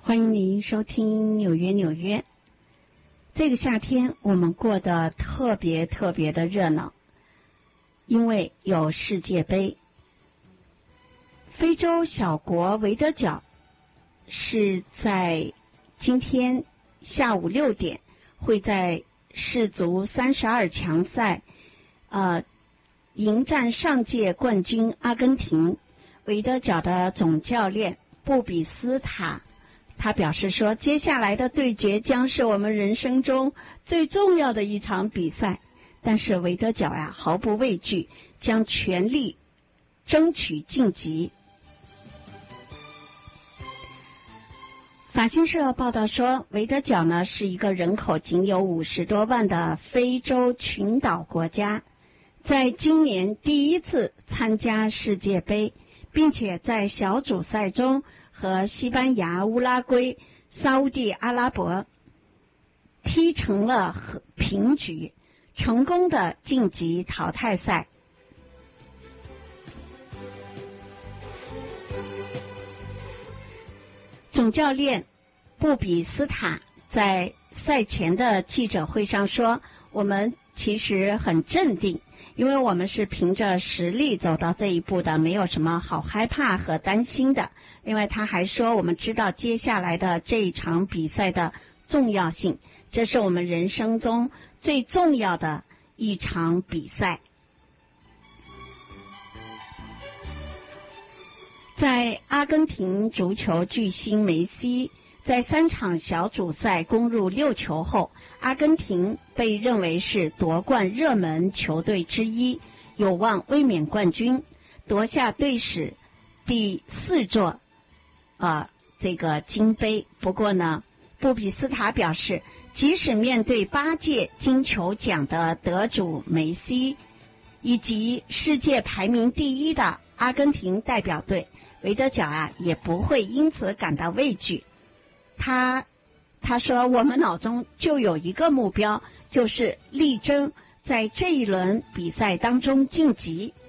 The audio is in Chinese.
欢迎您收听纽约纽约。这个夏天我们过得特别的热闹，因为有世界杯。非洲小国维德角是在今天下午6点会在世足32强赛迎战上届冠军阿根廷。维德角的总教练布比斯塔他表示说，接下来的对决将是我们人生中最重要的一场比赛，但是维德角毫不畏惧，将全力争取晋级。法新社报道说，维德角呢是一个人口仅有50多万的非洲群岛国家，在今年第一次参加世界杯，并且在小组赛中和西班牙、乌拉圭、沙烏地阿拉伯踢成了平局，成功的晋级淘汰赛。总教练布比斯塔在赛前的记者会上说，我们其实很镇定，因为我们是凭着实力走到这一步的，没有什么好害怕和担心的。另外他还说，我们知道接下来的这一场比赛的重要性，这是我们人生中最重要的一场比赛。在阿根廷足球巨星梅西在3场小组赛攻入6球后，阿根廷被认为是夺冠热门球队之一，有望卫冕冠军，夺下队史第4座这个金杯。不过呢，布比斯塔表示，即使面对8届金球奖的得主梅西以及世界排名第1的阿根廷代表队，维德角也不会因此感到畏惧。他说，我们脑中就有一个目标，就是力争在这一轮比赛当中晋级。